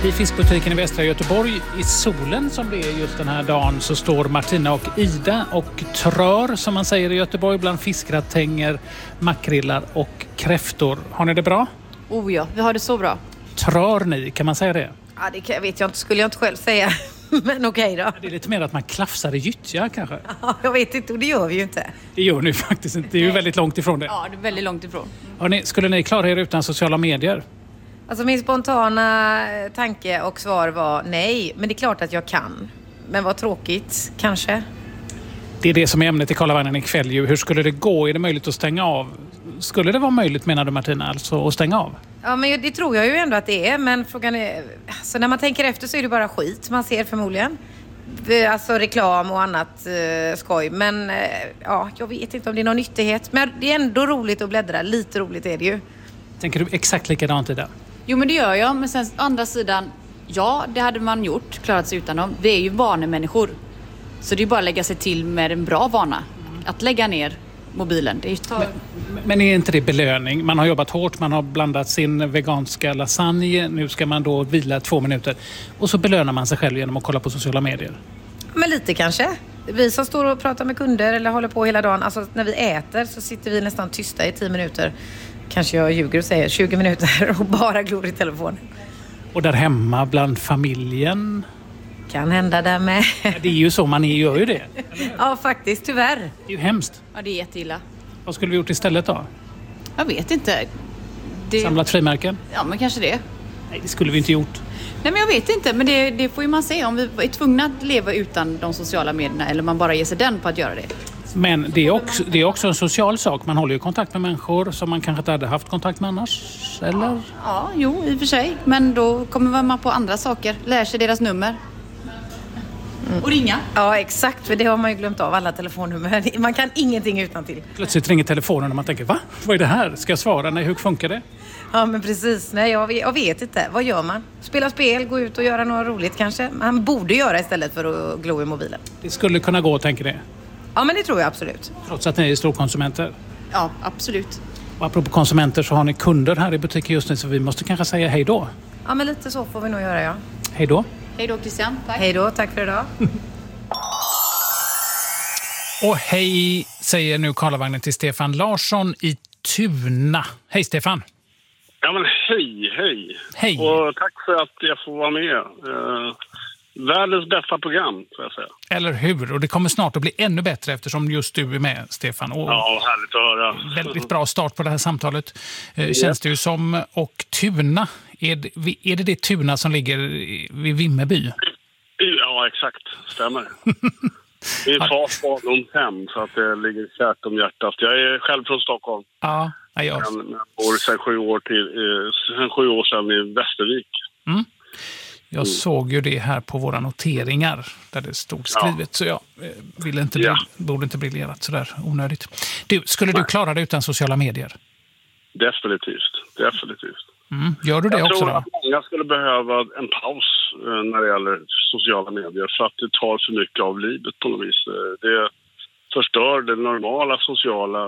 I fiskbutiken i västra Göteborg i solen som det är just den här dagen så står Martina och Ida och trör som man säger i Göteborg bland fiskgratänger, makrillar och kräftor. Har ni det bra? Oh ja, vi har det så bra. Trör ni, kan man säga det? Ja, det vet jag inte, skulle jag inte själv säga. Men okej då. Det är lite mer att man klafsar i gyttja kanske. Ja, jag vet inte, och det gör vi ju inte. Det gör ni faktiskt inte, det är ju väldigt långt ifrån det. Ja, det är väldigt långt ifrån. Skulle ni klara er utan sociala medier? Alltså min spontana tanke och svar var nej. Men det är klart att jag kan. Men vad tråkigt, kanske. Det är det som är ämnet i Karlavagnen ikväll. Hur skulle det gå? Är det möjligt att stänga av? Skulle det vara möjligt, menar du Martina, alltså att stänga av? Ja, men det tror jag ju ändå att det är. Men frågan är... Så när man tänker efter så är det bara skit man ser förmodligen. Alltså reklam och annat skoj. Men ja, jag vet inte om det är någon nyttighet. Men det är ändå roligt att bläddra. Lite roligt är det ju. Tänker du exakt likadant i det? Jo, men det gör jag. Men sen andra sidan, ja, det hade man gjort, klarat sig utan dem. Vi är ju vanemänniskor. Så det är bara att lägga sig till med en bra vana. Att lägga ner mobilen. Det är men är inte det belöning? Man har jobbat hårt, man har blandat sin veganska lasagne. Nu ska man då vila 2 minuter. Och så belönar man sig själv genom att kolla på sociala medier. Men lite kanske. Vi som står och pratar med kunder eller håller på hela dagen. Alltså när vi äter så sitter vi nästan tysta i 10 minuter. Kanske jag ljuger och säger 20 minuter och bara glor i telefonen. Och där hemma bland familjen? Kan hända där med. Ja, det är ju så, man gör ju det. Ja, faktiskt, tyvärr. Det är ju hemskt. Ja, det är jätteilla. Vad skulle vi gjort istället då? Jag vet inte. Samlat frimärken? Ja, men kanske det. Nej, det skulle vi inte gjort. Nej, men jag vet inte. Men det får ju man se om vi är tvungna att leva utan de sociala medierna eller man bara ger sig den på att göra det. Men det är också en social sak. Man håller ju kontakt med människor som man kanske inte hade haft kontakt med annars, eller? Ja, jo, i och för sig. Men då kommer man på andra saker. Lär sig deras nummer. Och ringa. Ja, exakt. För det har man ju glömt av, alla telefonnummer. Man kan ingenting utan till. Plötsligt ringer telefonen och man tänker, va? Vad är det här? Ska jag svara? Nej, hur funkar det? Ja, men precis. Nej, jag vet inte. Vad gör man? Spela spel, gå ut och göra något roligt kanske. Man borde göra istället för att glo i mobilen. Det skulle kunna gå, tänker det. Ja, men det tror jag absolut. Trots att ni är storkonsumenter. Ja, absolut. Och apropå konsumenter så har ni kunder här i butiken just nu så vi måste kanske säga hej då. Ja, men lite så får vi nog göra, ja. Hej då. Hej då, Christian. Tack. Hej då, tack för idag. Och hej säger nu Karlavagnen till Stefan Larsson i Tuna. Hej Stefan. Ja men hej. Hej. Och tack för att jag får vara med. Världens bästa program, får jag säga. Eller hur? Och det kommer snart att bli ännu bättre eftersom just du är med, Stefan. Och ja, härligt att höra. väldigt bra start på det här samtalet. Känns det ju som. Och Tuna, är det Tuna som ligger vid Vimmerby? Ja, exakt. Stämmer. Det är fars barndomshem så att det ligger kärt om hjärtat. Jag är själv från Stockholm. Ja, jag bor sedan 7 år sedan i Västervik. Mm. Jag såg ju det här på våra noteringar där det stod skrivet. Så jag borde inte briljerat sådär onödigt. Skulle du klara det utan sociala medier? Definitivt. Mm. Gör du det jag också tror då? att många skulle behöva en paus när det gäller sociala medier för att det tar för mycket av livet på något vis. Det förstör det normala sociala,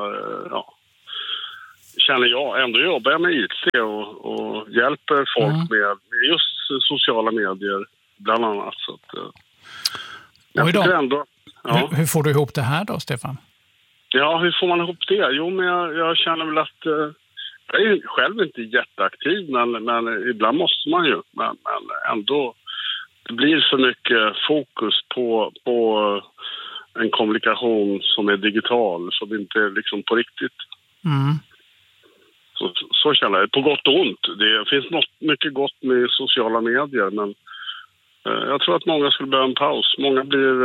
känner jag. Ändå jobbar jag med IT och hjälper folk med just sociala medier bland annat. Så att, jag tycker ändå, hur får du ihop det här då, Stefan? Ja, hur får man ihop det? Jo, men jag känner väl att jag är själv inte jätteaktiv, men ibland måste man ju. Men ändå, det blir för mycket fokus på en kommunikation som är digital, så det inte är liksom på riktigt. Mm. Så känner jag. På gott och ont. Det finns mycket gott med sociala medier, men jag tror att många skulle behöva en paus. Många blir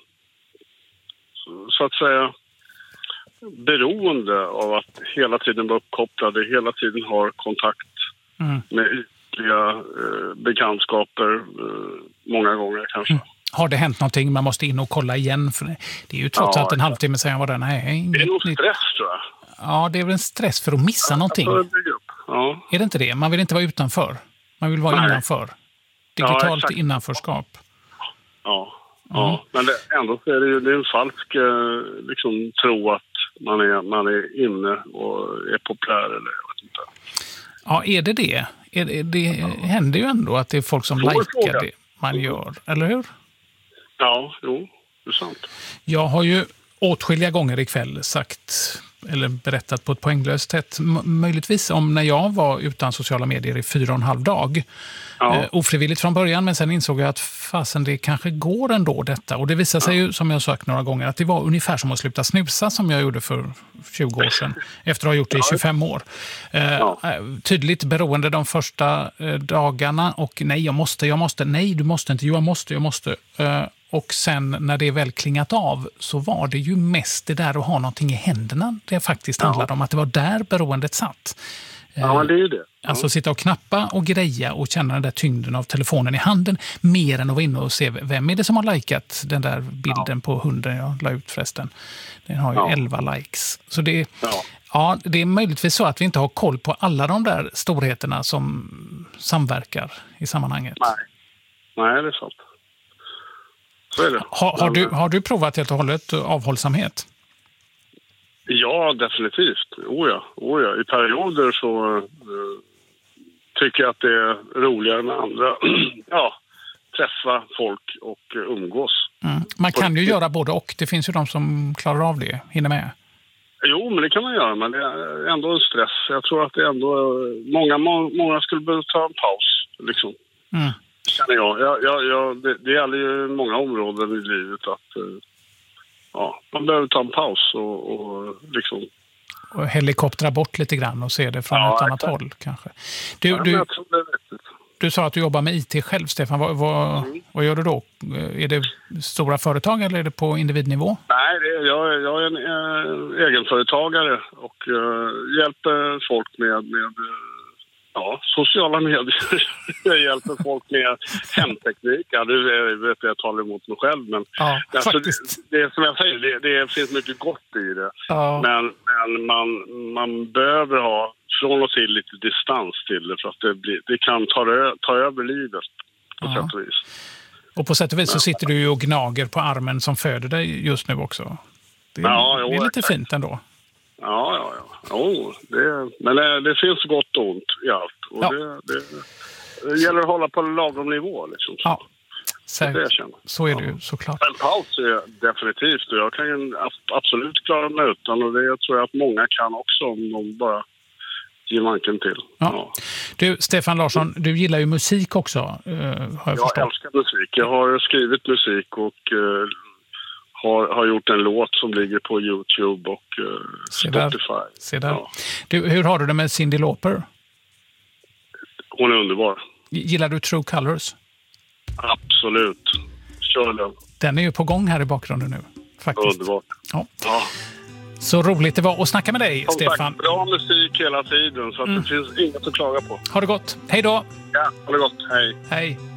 så att säga beroende av att hela tiden vara uppkopplade, hela tiden har kontakt med ytliga bekantskaper många gånger kanske. Mm. Har det hänt någonting? Man måste in och kolla igen. För det är ju trots allt en halvtimme sedan jag var där. Nej, det är nog stress, tror jag. Ja, det är väl en stress för att missa någonting. Ja. Är det inte det? Man vill inte vara utanför. Man vill vara innanför. Digitalt innanförskap. Ja. Men ändå så är det är en falsk liksom, tro att man är inne och är populär eller jag vet inte. Ja, är det det? det händer ju ändå att det är folk som likar det man gör, eller hur? Ja, jo, det är sant. Jag har ju åtskilliga gånger ikväll sagt eller berättat på ett poänglöst sätt, möjligtvis om när jag var utan sociala medier i 4,5 dag. Ofrivilligt från början, men sen insåg jag att fasen, det kanske går ändå detta. Och det visar sig ju, som jag sagt några gånger, att det var ungefär som att sluta snusa som jag gjorde för 20 år sedan, efter att ha gjort det i 25 år. Tydligt beroende de första dagarna och nej, jag måste, nej, du måste inte, jo, jag måste. Och sen när det väl klingat av så var det ju mest det där att ha någonting i händerna det faktiskt handlade om, att det var där beroendet satt. Ja, men det är ju det. Alltså sitta och knappa och greja och känna den där tyngden av telefonen i handen mer än att vara inne och se vem är det som har likat den där bilden på hunden jag la ut förresten. Den har ju 11 likes. Så det, det är möjligtvis så att vi inte har koll på alla de där storheterna som samverkar i sammanhanget. Nej, det är sant. Så är det. Har du provat helt och hållet avhållsamhet? Ja, definitivt. Oh ja. I perioder så tycker jag att det är roligare med andra. Träffa folk och umgås. Man kan ju göra både och. Det finns ju de som klarar av det, hinner med. Jo, men det kan man göra, men det är ändå en stress. Jag tror att det är ändå många skulle behöva ta en paus, liksom. Känner jag. Det gäller ju många områden i livet att man behöver ta en paus och liksom... Och helikoptera bort lite grann och se det från ett annat håll kanske. Du sa att du jobbar med IT själv, Stefan. Vad gör du då? Är det stora företag eller är det på individnivå? Nej, jag är en egenföretagare och hjälper folk med sociala medier. Jag hjälper folk med hemteknik. Ja, du vet jag talar emot mig själv. Men det som jag säger, det finns mycket gott i det. Men man behöver ha från och till lite distans till det för att det kan ta över livet på sätt och vis. Och på sätt och vis så sitter du ju och gnager på armen som föder dig just nu också. Det är lite fint ändå. Ja. Men det finns gott och ont i allt. Och det gäller att hålla på en lagom nivå. Liksom. Ja, så är det ju såklart. En paus är definitivt. Och jag kan ju absolut klara mig utan. Och det tror jag att många kan också om de bara ger manken till. Ja. Du, Stefan Larsson, du gillar ju musik också, har jag förstått. Jag älskar musik. Jag har skrivit musik och... har gjort en låt som ligger på YouTube och Spotify. Se där. Ja. Du, hur har du det med Cyndi Lauper? Hon är underbar. Gillar du True Colors? Absolut. Kör den. Den är ju på gång här i bakgrunden nu. Faktiskt. Underbart. Ja. Så roligt det var att snacka med dig, Stefan. Bra musik hela tiden så att det finns inget att klaga på. Ha det gott. Hej då! Ja, ha det gott. Hej. Hej.